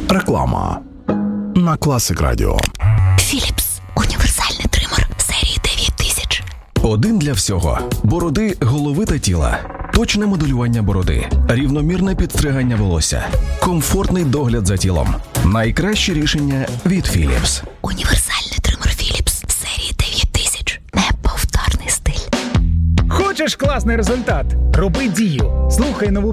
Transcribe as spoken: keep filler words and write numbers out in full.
Реклама на Класик Радіо. Philips. Універсальний тример серії дев'ять тисяч. Один для всього. Бороди, голови та тіла. Точне моделювання бороди. Рівномірне підстригання волосся. Комфортний догляд за тілом. Найкраще рішення від Philips. Універсальний тример Philips серії дев'ять тисяч. Неповторний стиль. Хочеш класний результат? Роби дію. Слухай нову